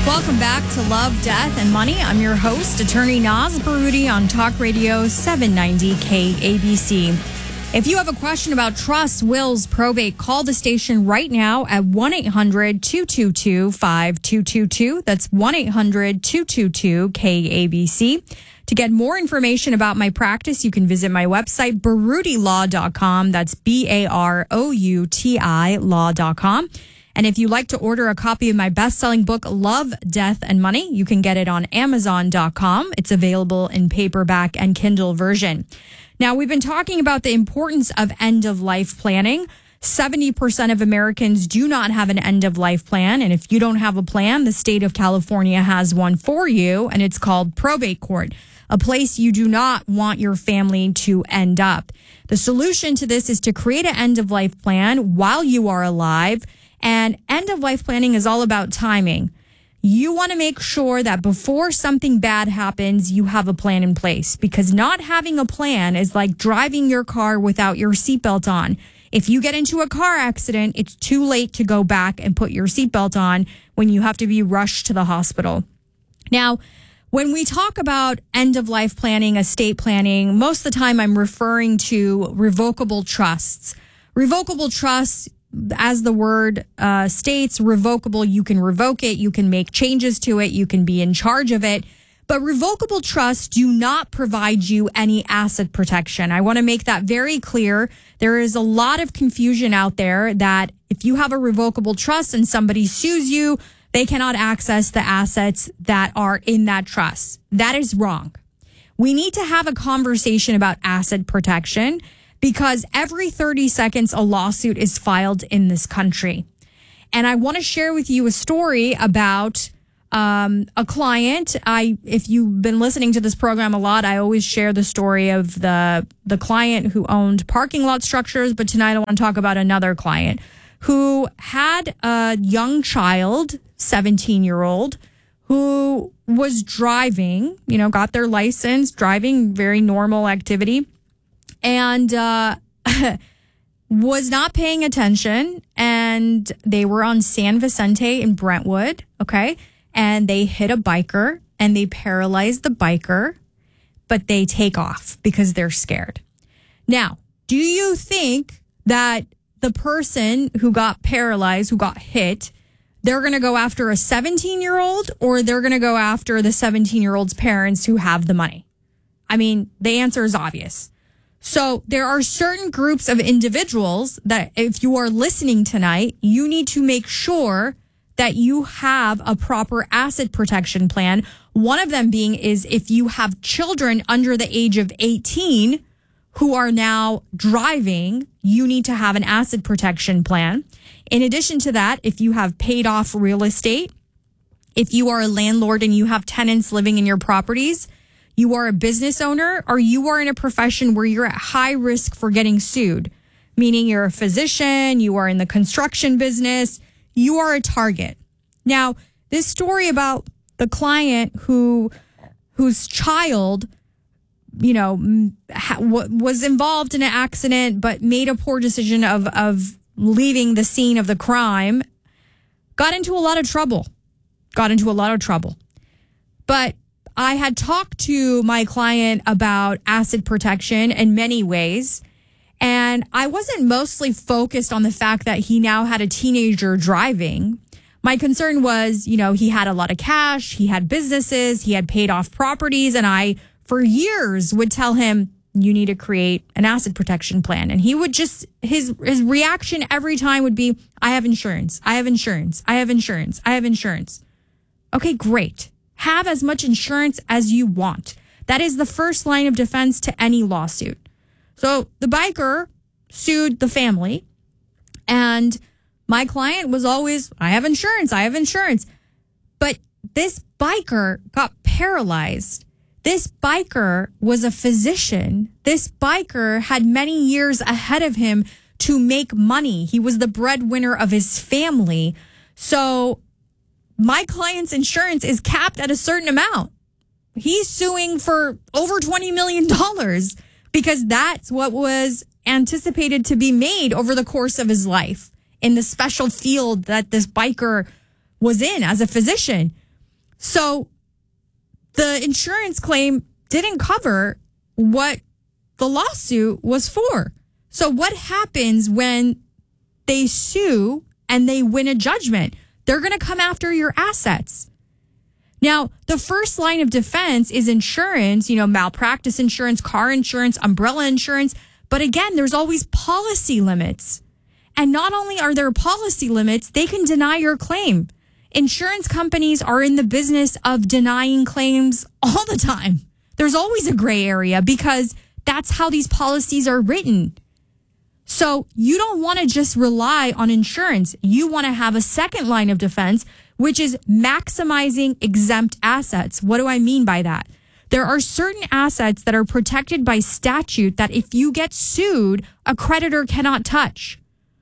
Welcome back to Love, Death, and Money. I'm your host, attorney Naz Baroudi on Talk Radio 790 KABC. If you have a question about trusts, wills, probate, call the station right now at 1-800-222-5222. That's 1-800-222-KABC. To get more information about my practice, you can visit my website, baroudilaw.com. That's BAROUTI law.com. And if you'd like to order a copy of my best-selling book, Love, Death, and Money, you can get it on Amazon.com. It's available in paperback and Kindle version. Now, we've been talking about the importance of end-of-life planning. 70% of Americans do not have an end-of-life plan. And if you don't have a plan, the state of California has one for you, and it's called probate court, a place you do not want your family to end up. The solution to this is to create an end-of-life plan while you are alive. And end-of-life planning is all about timing. You want to make sure that before something bad happens, you have a plan in place, because not having a plan is like driving your car without your seatbelt on. If you get into a car accident, it's too late to go back and put your seatbelt on when you have to be rushed to the hospital. Now, when we talk about end-of-life planning, estate planning, most of the time I'm referring to revocable trusts. Revocable trusts, as the word states, revocable, you can revoke it, you can make changes to it, you can be in charge of it. But revocable trusts do not provide you any asset protection. I want to make that very clear. There is a lot of confusion out there that if you have a revocable trust and somebody sues you, they cannot access the assets that are in that trust. That is wrong. We need to have a conversation about asset protection, because every 30 seconds, a lawsuit is filed in this country. And I want to share with you a story about a client. If you've been listening to this program a lot, I always share the story of the client who owned parking lot structures. But tonight I want to talk about another client who had a young child, 17-year-old, who was driving, got their license, driving, very normal activity, and was not paying attention. And they were on San Vicente in Brentwood, okay? And they hit a biker and they paralyzed the biker, but they take off because they're scared. Now, do you think that the person who got paralyzed, who got hit, they're going to go after a 17-year-old, or they're going to go after the 17-year-old's parents who have the money? I mean, the answer is obvious. So there are certain groups of individuals that if you are listening tonight, you need to make sure that you have a proper asset protection plan. One of them being is if you have children under the age of 18 who are now driving, you need to have an asset protection plan. In addition to that, if you have paid off real estate, if you are a landlord and you have tenants living in your properties, you are a business owner, or you are in a profession where you're at high risk for getting sued, meaning you're a physician, you are in the construction business, you are a target. Now, this story about the client whose child, was involved in an accident but made a poor decision of leaving the scene of the crime, got into a lot of trouble. But I had talked to my client about asset protection in many ways, and I wasn't mostly focused on the fact that he now had a teenager driving. My concern was, he had a lot of cash, he had businesses, he had paid off properties, and I, for years, would tell him, you need to create an asset protection plan. And he would just, his reaction every time would be, I have insurance. Okay, great. Have as much insurance as you want. That is the first line of defense to any lawsuit. So the biker sued the family, and my client was always, I have insurance. But this biker got paralyzed. This biker was a physician. This biker had many years ahead of him to make money. He was the breadwinner of his family. So my client's insurance is capped at a certain amount. He's suing for over $20 million because that's what was anticipated to be made over the course of his life in the special field that this biker was in as a physician. So the insurance claim didn't cover what the lawsuit was for. So what happens when they sue and they win a judgment? They're going to come after your assets. Now, the first line of defense is insurance, malpractice insurance, car insurance, umbrella insurance. But again, there's always policy limits. And not only are there policy limits, they can deny your claim. Insurance companies are in the business of denying claims all the time. There's always a gray area because that's how these policies are written. So you don't want to just rely on insurance. You want to have a second line of defense, which is maximizing exempt assets. What do I mean by that? There are certain assets that are protected by statute that if you get sued, a creditor cannot touch.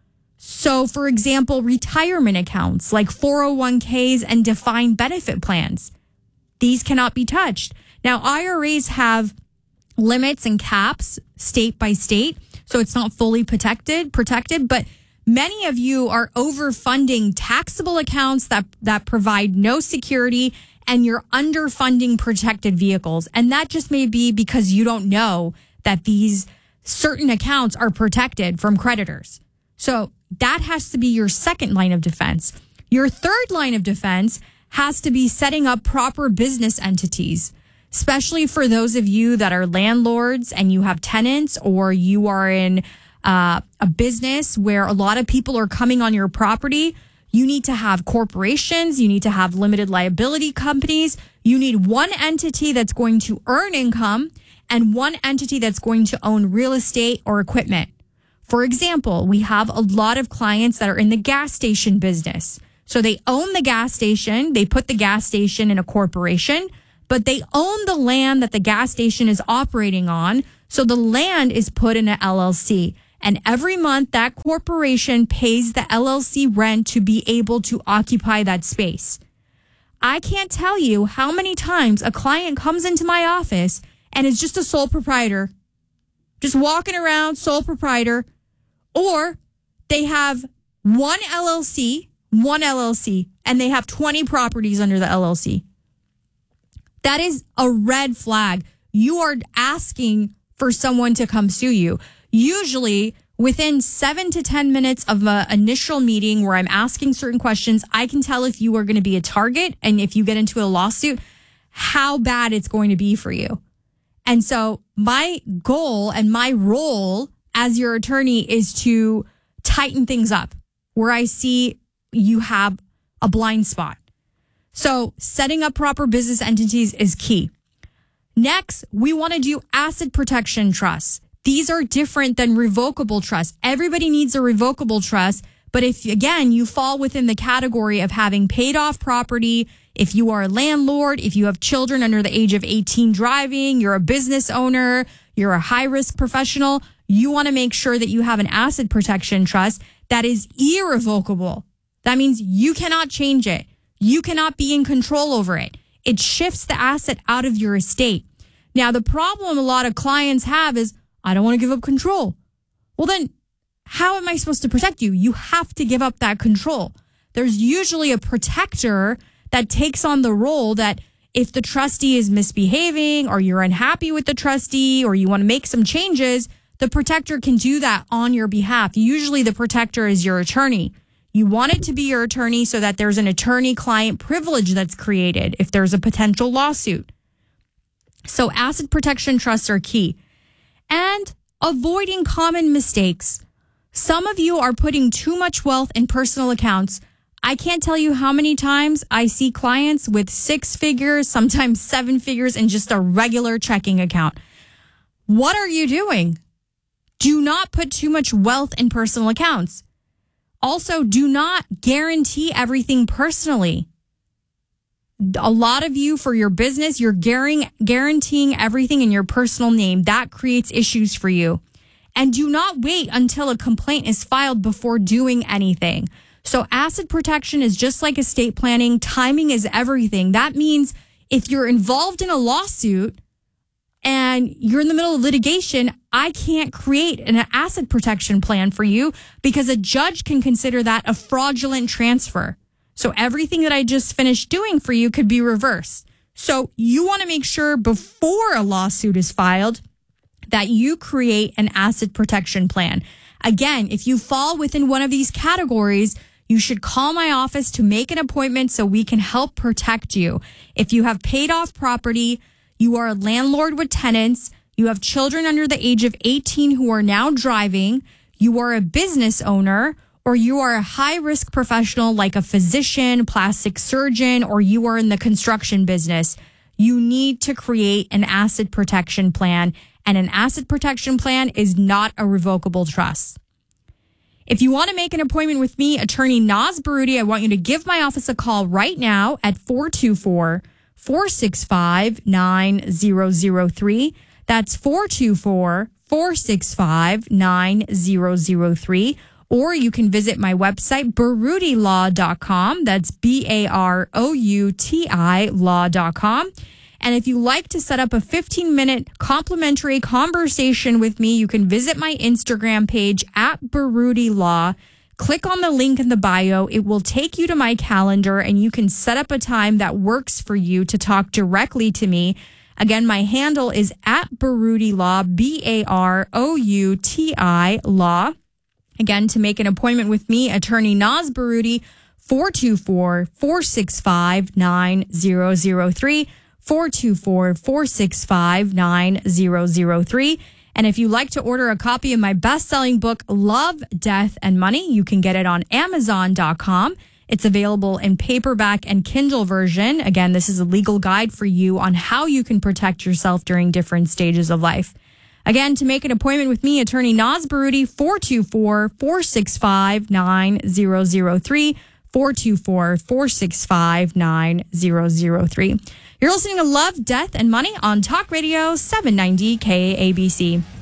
So, for example, retirement accounts like 401ks and defined benefit plans. These cannot be touched. Now, IRAs have limits and caps state by state, so it's not fully protected, but many of you are overfunding taxable accounts that provide no security, and you're underfunding protected vehicles. And that just may be because you don't know that these certain accounts are protected from creditors. So that has to be your second line of defense. Your third line of defense has to be setting up proper business entities, especially for those of you that are landlords and you have tenants, or you are in a business where a lot of people are coming on your property. You need to have corporations. You need to have limited liability companies. You need one entity that's going to earn income and one entity that's going to own real estate or equipment. For example, we have a lot of clients that are in the gas station business. So they own the gas station. They put the gas station in a corporation, but they own the land that the gas station is operating on. So the land is put in an LLC. And every month that corporation pays the LLC rent to be able to occupy that space. I can't tell you how many times a client comes into my office and is just a sole proprietor, just walking around, sole proprietor, or they have one LLC, and they have 20 properties under the LLC. That is a red flag. You are asking for someone to come sue you. Usually within 7 to 10 minutes of an initial meeting where I'm asking certain questions, I can tell if you are going to be a target, and if you get into a lawsuit, how bad it's going to be for you. And so my goal and my role as your attorney is to tighten things up where I see you have a blind spot. So setting up proper business entities is key. Next, we want to do asset protection trusts. These are different than revocable trusts. Everybody needs a revocable trust. But if, again, you fall within the category of having paid off property, if you are a landlord, if you have children under the age of 18 driving, you're a business owner, you're a high-risk professional, you want to make sure that you have an asset protection trust that is irrevocable. That means you cannot change it. You cannot be in control over it. It shifts the asset out of your estate. Now, the problem a lot of clients have is, I don't want to give up control. Well, then how am I supposed to protect you? You have to give up that control. There's usually a protector that takes on the role that if the trustee is misbehaving or you're unhappy with the trustee or you want to make some changes, the protector can do that on your behalf. Usually the protector is your attorney. You want it to be your attorney so that there's an attorney-client privilege that's created if there's a potential lawsuit. So asset protection trusts are key. And avoiding common mistakes. Some of you are putting too much wealth in personal accounts. I can't tell you how many times I see clients with 6 figures, sometimes 7 figures in just a regular checking account. What are you doing? Do not put too much wealth in personal accounts. Also, do not guarantee everything personally. A lot of you, for your business, you're guaranteeing everything in your personal name. That creates issues for you. And do not wait until a complaint is filed before doing anything. So asset protection is just like estate planning. Timing is everything. That means if you're involved in a lawsuit and you're in the middle of litigation, I can't create an asset protection plan for you because a judge can consider that a fraudulent transfer. So everything that I just finished doing for you could be reversed. So you want to make sure before a lawsuit is filed that you create an asset protection plan. Again, if you fall within one of these categories, you should call my office to make an appointment so we can help protect you. If you have paid off property, you are a landlord with tenants, you have children under the age of 18 who are now driving, you are a business owner, or you are a high-risk professional like a physician, plastic surgeon, or you are in the construction business, you need to create an asset protection plan. And an asset protection plan is not a revocable trust. If you want to make an appointment with me, attorney Naz Baroudi, I want you to give my office a call right now at 424-465-9003. That's 424-465-9003. Or you can visit my website, baroudilaw.com. That's BAROUTI law.com. And if you like to set up a 15-minute complimentary conversation with me, you can visit my Instagram page at Baroudi Law. Click on the link in the bio. It will take you to my calendar, and you can set up a time that works for you to talk directly to me. Again, my handle is at Baroudi Law, BAROUTI Law. Again, to make an appointment with me, attorney Naz Baroudi, 424-465-9003, 424-465-9003. And if you'd like to order a copy of my best-selling book, Love, Death, and Money, you can get it on Amazon.com. It's available in paperback and Kindle version. Again, this is a legal guide for you on how you can protect yourself during different stages of life. Again, to make an appointment with me, attorney Naz Baroudi, 424-465-9003, 424-465-9003. You're listening to Love, Death, and Money on Talk Radio 790 KABC.